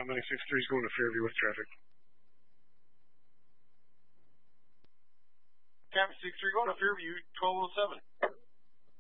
Dominic 6-3 is going to Fairview with traffic. Captain 6-3 going to Fairview 1207.